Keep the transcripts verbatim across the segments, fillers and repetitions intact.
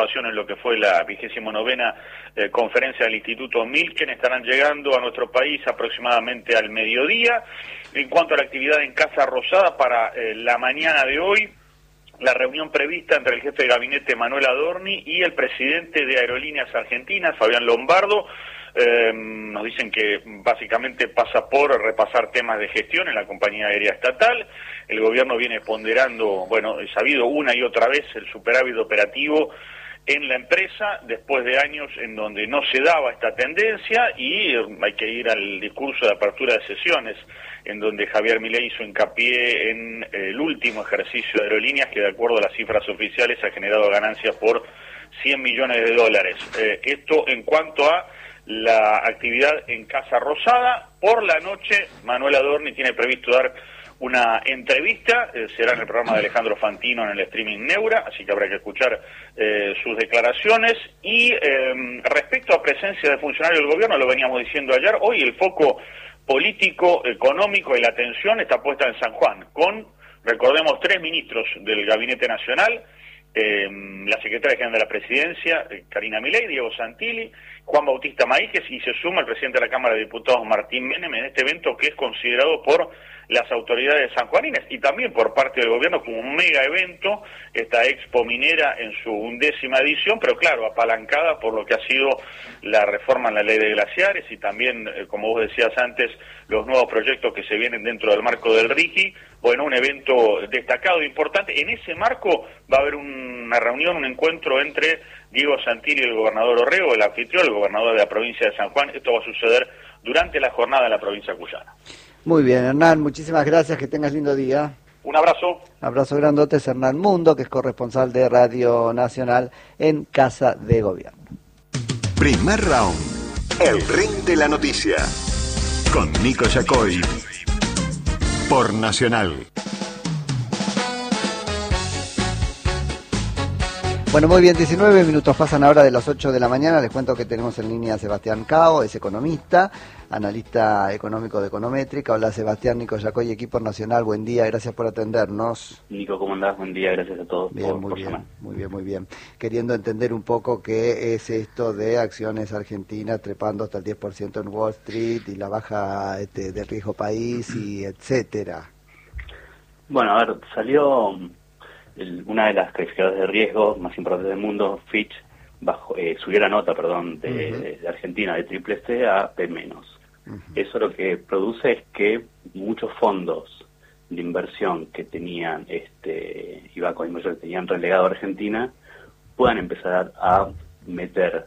en lo que fue la vigésimo novena eh, conferencia del Instituto Milken. Estarán llegando a nuestro país aproximadamente al mediodía. En cuanto a la actividad en Casa Rosada para eh, la mañana de hoy, la reunión prevista entre el jefe de gabinete Manuel Adorni y el presidente de Aerolíneas Argentinas, Fabián Lombardo. Eh, nos dicen que básicamente pasa por repasar temas de gestión en la compañía aérea estatal. El gobierno viene ponderando, bueno, es sabido una y otra vez el superávit operativo en la empresa, después de años en donde no se daba esta tendencia, y hay que ir al discurso de apertura de sesiones, en donde Javier Milei hizo hincapié en el último ejercicio de Aerolíneas, que de acuerdo a las cifras oficiales ha generado ganancias por cien millones de dólares. Eh, esto en cuanto a la actividad en Casa Rosada. Por la noche, Manuel Adorni tiene previsto dar una entrevista, eh, será en el programa de Alejandro Fantino en el streaming Neura, así que habrá que escuchar eh, sus declaraciones. Y eh, respecto a presencia de funcionarios del gobierno, lo veníamos diciendo ayer, hoy el foco político, económico y la atención está puesta en San Juan, con, recordemos, tres ministros del Gabinete Nacional, eh, la secretaria general de la Presidencia, eh, Karina Milei, Diego Santilli, Juan Bautista Maíquez, y se suma el presidente de la Cámara de Diputados, Martín Menem, en este evento que es considerado por las autoridades sanjuaninas y también por parte del gobierno como un mega evento, esta Expo Minera en su undécima edición, pero claro, apalancada por lo que ha sido la reforma en la ley de glaciares y también, eh, como vos decías antes, los nuevos proyectos que se vienen dentro del marco del RIGI. Bueno, un evento destacado e importante. En ese marco va a haber una reunión, un encuentro entre Diego Santilli y el gobernador Orrego, el anfitrión, el gobernador de la provincia de San Juan. Esto va a suceder durante la jornada en la provincia cuyana. Muy bien, Hernán, muchísimas gracias, que tengas lindo día. Un abrazo. Abrazo grandote, es Hernán Mundo, que es corresponsal de Radio Nacional en Casa de Gobierno. Primer round, el ring de la noticia, con Nico Yacoy, por Nacional. Bueno, muy bien, diecinueve minutos pasan ahora de las ocho de la mañana. Les cuento que tenemos en línea a Sebastián Cao, es economista, analista económico de Econométrica. Hola Sebastián, Nico Yacoy, equipo nacional, buen día, gracias por atendernos. Nico, ¿cómo andás? Buen día, gracias a todos. Bien, por, muy por bien, llamar. muy bien, muy bien. Queriendo entender un poco qué es esto de acciones argentinas trepando hasta el diez por ciento en Wall Street y la baja este, de riesgo país y etcétera. Bueno, a ver, salió el, una de las calificadoras de riesgo más importantes del mundo, Fitch, bajo, eh, subió la nota, perdón, de, uh-huh. de, de Argentina de triple C a P menos. Uh-huh. Eso lo que produce es que muchos fondos de inversión que tenían, este, y bancos de inversión que tenían relegado a Argentina, puedan empezar a meter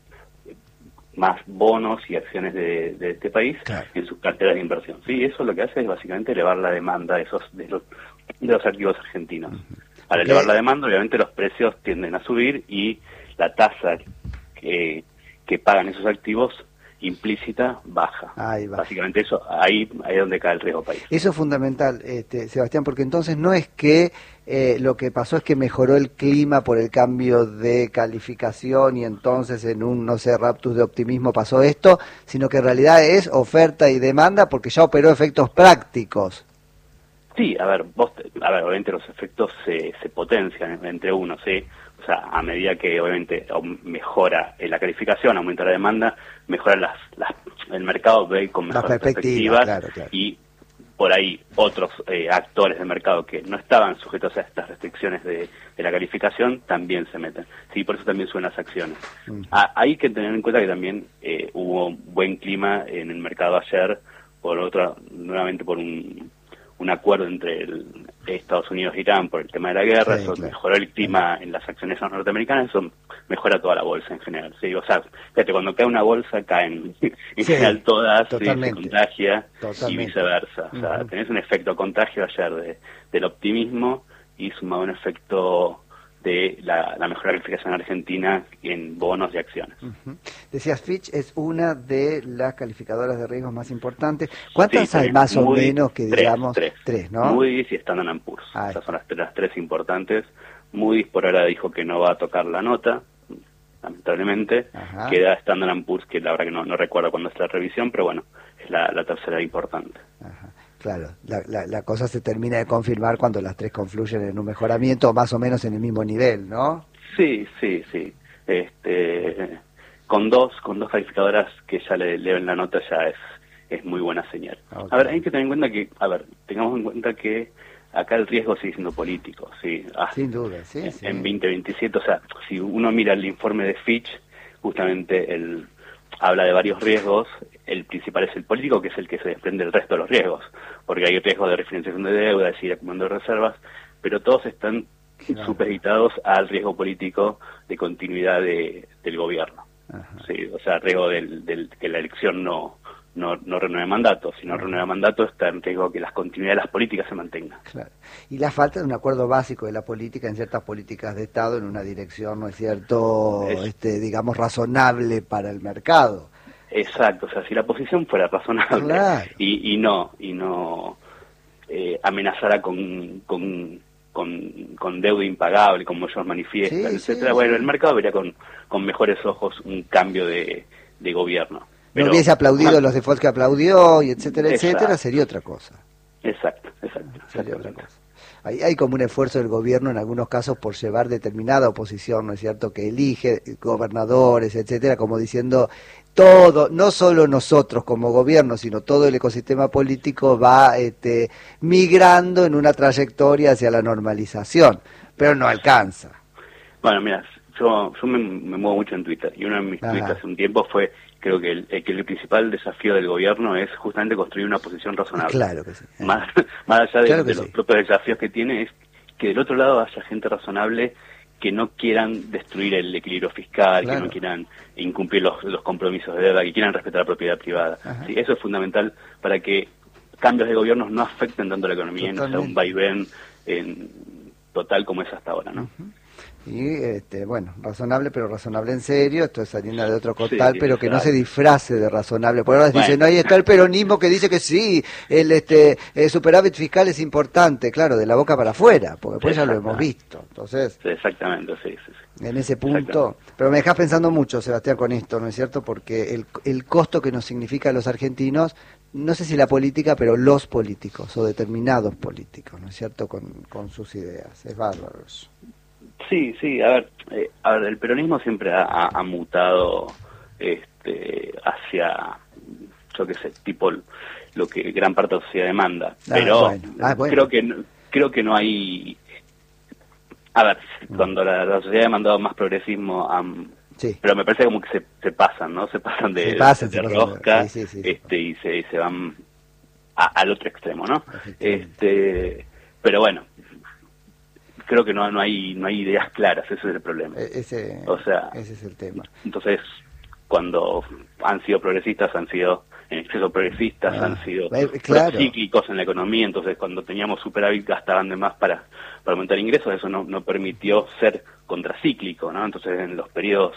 más bonos y acciones de, de este país, claro, en sus carteras de inversión. Sí, eso lo que hace es básicamente elevar la demanda de esos de los, de los activos argentinos. Uh-huh. Al elevar la demanda, obviamente los precios tienden a subir y la tasa que, que pagan esos activos implícita baja. Ahí va. Básicamente eso, ahí, ahí es donde cae el riesgo país. Eso es fundamental, este, Sebastián, porque entonces no es que eh, lo que pasó es que mejoró el clima por el cambio de calificación y entonces en un, no sé, raptus de optimismo pasó esto, sino que en realidad es oferta y demanda porque ya operó efectos prácticos. Sí, a ver, vos, a ver, obviamente los efectos se, se potencian entre uno, ¿sí? O sea, a medida que obviamente mejora la calificación, aumenta la demanda, mejora las, las el mercado, ve con mejores perspectivas, claro, claro. Y por ahí otros eh, actores del mercado que no estaban sujetos a estas restricciones de, de la calificación también se meten. Sí, por eso también suben las acciones. Uh-huh. Ah, hay que tener en cuenta que también eh, hubo buen clima en el mercado ayer, por otra, nuevamente por un un acuerdo entre el, Estados Unidos e Irán por el tema de la guerra, sí, eso claro, mejoró el clima en las acciones norteamericanas, eso mejora toda la bolsa en general. ¿Sí? O sea, fíjate, cuando cae una bolsa, caen en sí, general todas, ¿sí? Se contagia totalmente. Y viceversa. O sea, uh-huh. tenés un efecto contagio ayer de, del optimismo y sumado un efecto de la, la mejor calificación argentina en bonos y acciones. Uh-huh. Decías, Fitch es una de las calificadoras de riesgos más importantes. ¿Cuántas sí, hay más o menos que tres, digamos? Tres, tres, ¿no? Moody's y Standard and Poor's. Ay. Esas son las, las tres importantes. Moody's por ahora dijo que no va a tocar la nota, lamentablemente. Ajá. Queda Standard and Poor's, que la verdad que no, no recuerdo cuándo es la revisión, pero bueno, es la, la tercera importante. Ajá. Claro, la, la, la cosa se termina de confirmar cuando las tres confluyen en un mejoramiento, más o menos en el mismo nivel, ¿no? Sí, sí, sí. Este, con dos, con dos calificadoras que ya le leen la nota ya es, es muy buena señal. Okay. A ver, hay que tener en cuenta que, a ver, tengamos en cuenta que acá el riesgo sigue siendo político, sí. Ah, sin duda, sí. En, sí. en veinte veintisiete, o sea, si uno mira el informe de Fitch, justamente el habla de varios riesgos. El principal es el político, que es el que se desprende del resto de los riesgos, porque hay riesgos de refinanciación de deuda, de seguir acumulando reservas, pero todos están claro. supeditados al riesgo político de continuidad de, del gobierno. Sí, o sea, riesgo del, del que la elección no no, no renueve mandato. Si no renueva mandato, está en riesgo que las continuidades de las políticas se mantengan. Claro. Y la falta de un acuerdo básico de la política en ciertas políticas de Estado en una dirección, ¿no es cierto?, es, este, digamos, razonable para el mercado. Exacto, o sea, si la posición fuera razonable claro. y, y no y no eh, amenazara con, con, con, con deuda impagable, como ellos manifiestan, sí, etcétera, sí, bueno, sí. el mercado vería con, con mejores ojos un cambio de, de gobierno. No Pero, hubiese aplaudido ah, los defaults que aplaudió, y etcétera, exacto. etcétera, sería otra cosa. Exacto, exacto. Sería otra cosa. Hay, hay como un esfuerzo del gobierno en algunos casos por llevar determinada oposición, ¿no es cierto?, que elige gobernadores, etcétera, como diciendo todo, no solo nosotros como gobierno, sino todo el ecosistema político va este, migrando en una trayectoria hacia la normalización, pero no alcanza. Bueno, mira, yo, yo me, me muevo mucho en Twitter, y uno de mis Ajá. tweets hace un tiempo fue, creo que el, que el principal desafío del gobierno es justamente construir una posición razonable. Claro que sí. Más, más allá de, claro que de los sí. propios desafíos que tiene, es que del otro lado haya gente razonable que no quieran destruir el equilibrio fiscal, Claro. que no quieran incumplir los, los compromisos de deuda, que quieran respetar la propiedad privada. Sí, eso es fundamental para que cambios de gobiernos no afecten tanto la economía, Totalmente. y no sea un vaivén en total como es hasta ahora, ¿no? Uh-huh. Y, este, bueno, razonable, pero razonable en serio, esto es harina de otro costal, Sí, pero que exacto. no se disfrace de razonable. Por ahora Bueno. dicen, ahí está el peronismo que dice que sí, el este el superávit fiscal es importante, claro, de la boca para afuera, porque después ya lo hemos visto. Entonces, Sí, exactamente, sí, sí, sí. en ese punto, pero me dejas pensando mucho, Sebastián, con esto, ¿no es cierto? Porque el, el costo que nos significa a los argentinos, no sé si la política, pero los políticos, o determinados políticos, ¿no es cierto?, con, con sus ideas. Es bárbaro eso. Sí, sí, a ver, eh, a ver, el peronismo siempre ha, ha, ha mutado este, hacia, yo qué sé, tipo lo que gran parte de la sociedad demanda, Ah, pero bueno. Ah, bueno. creo que no, creo que no hay, a ver, Mm. cuando la, la sociedad ha demandado más progresismo, um, Sí. pero me parece como que se, se pasan, ¿no? Se pasan de, Se pasan, de se pasan. rosca, Sí, sí, sí, se este, y se, y se van a, al otro extremo, ¿no? Efectivamente. Este, pero bueno, creo que no no hay no hay ideas claras, ese es el problema. E- ese, O sea, ese es el tema. Entonces, cuando han sido progresistas, han sido en exceso progresistas, Ah, han sido eh, claro. cíclicos en la economía, entonces cuando teníamos superávit gastaban de más para, para aumentar ingresos, eso no, no permitió ser contracíclico, ¿no? Entonces en los periodos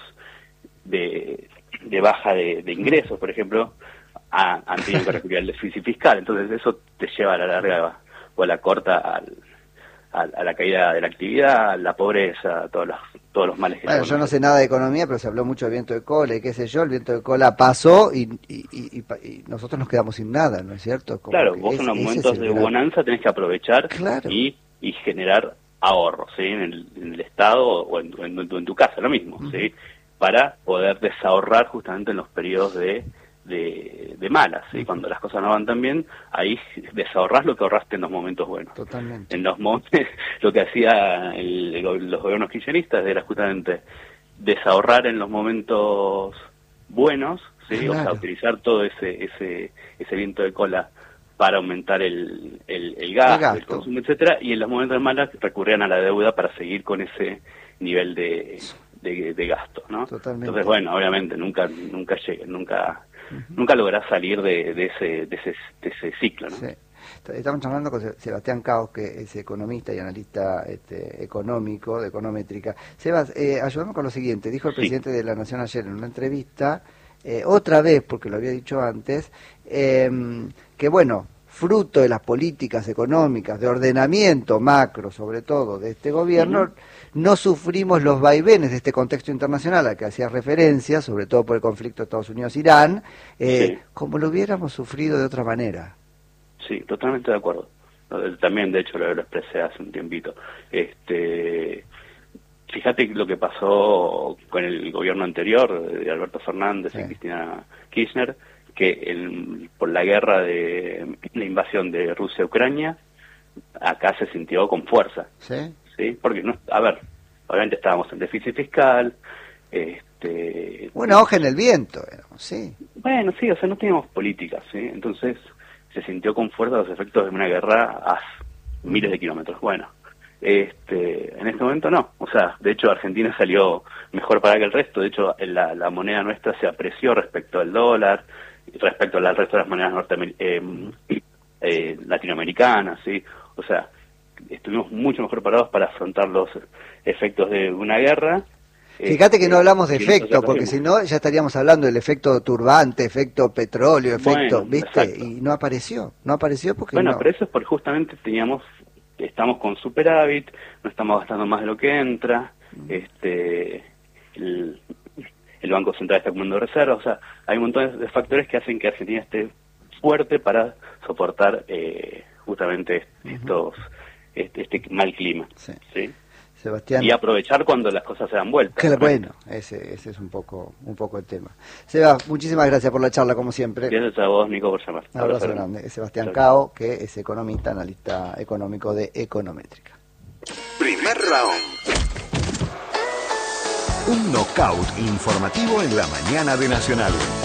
de, de baja de, de ingresos, por ejemplo, ha- han tenido que recurrir al déficit fiscal, entonces eso te lleva a la larga o a la corta al a, a la caída de la actividad, a la pobreza, a todos los, todos los males que Bueno, se yo no conocen. sé nada de economía, pero se habló mucho de viento de cola y qué sé yo, el viento de cola pasó y, y, y, y, y nosotros nos quedamos sin nada, ¿no es cierto? Como Claro, que vos es- en los ese momentos es el de gran- bonanza tenés que aprovechar Claro. y, y generar ahorros, ¿sí? En el, en el Estado o en, en, en tu casa, lo mismo, ¿sí? Para poder desahorrar justamente en los periodos de, de, de malas, ¿sí? Cuando las cosas no van tan bien, ahí desahorrás lo que ahorraste en los momentos buenos. Totalmente. En los momentos, lo que hacía el- el go- los gobiernos kirchneristas era justamente desahorrar en los momentos buenos, ¿sí? O sea, Claro. utilizar todo ese ese ese viento de cola para aumentar el, el, el gasto, El gasto. el consumo, etcétera, y en los momentos malos recurrían a la deuda para seguir con ese nivel de, de, de gasto, ¿no? Totalmente. Entonces, bueno, obviamente nunca nunca llega, nunca nunca lográs salir de, de ese de ese de ese ciclo, ¿no? Sí. Estamos hablando con Se- Sebastián Caos, que es economista y analista este, económico, de econométrica. Sebas, eh, ayúdame con lo siguiente. Dijo el Sí. presidente de la Nación ayer en una entrevista, eh, otra vez, porque lo había dicho antes, eh, que bueno, fruto de las políticas económicas, de ordenamiento macro, sobre todo, de este gobierno, Ujú. no sufrimos los vaivenes de este contexto internacional al que hacía referencia, sobre todo por el conflicto Estados Unidos-Irán, eh, Sí. como lo hubiéramos sufrido de otra manera. Sí, totalmente de acuerdo. También, de hecho, lo, lo expresé hace un tiempito. Este, fíjate lo que pasó con el gobierno anterior de Alberto Fernández sí. y Cristina Kirchner, que el, por la guerra de la invasión de Rusia a Ucrania, acá se sintió con fuerza. ¿Sí? ¿Sí? Porque, no, a ver, obviamente estábamos en déficit fiscal. Este, Una hoja en el viento, sí. Bueno, sí, o sea, no teníamos políticas, ¿sí? Entonces se sintió con fuerza los efectos de una guerra a miles de kilómetros. Bueno, este, en este momento no. O sea, de hecho Argentina salió mejor parada que el resto. De hecho, la, la moneda nuestra se apreció respecto al dólar, respecto al resto de las monedas norteamer eh, eh, latinoamericanas, ¿sí? O sea, estuvimos mucho mejor parados para afrontar los efectos de una guerra. Fíjate que no hablamos de efecto, efecto, porque si no ya estaríamos hablando del efecto turbante, efecto petróleo, efecto, bueno, ¿viste? Exacto. Y no apareció, no apareció porque Bueno, no. pero eso es porque justamente teníamos, estamos con superávit, no estamos gastando más de lo que entra, mm. este, el, el Banco Central está acumulando reservas, o sea, hay un montón de factores que hacen que Argentina esté fuerte para soportar eh, justamente uh -huh. estos, este, este mal clima, sí. ¿sí? Sebastián. Y aprovechar cuando las cosas se dan vueltas. Que, bueno, ese, ese es un poco un poco el tema. Seba, muchísimas gracias por la charla, como siempre. Gracias a vos, Nico, por llamar. Un abrazo grande. Sebastián Cao, que es economista, analista económico de Econométrica. Primer round. Un knockout informativo en la mañana de Nacional.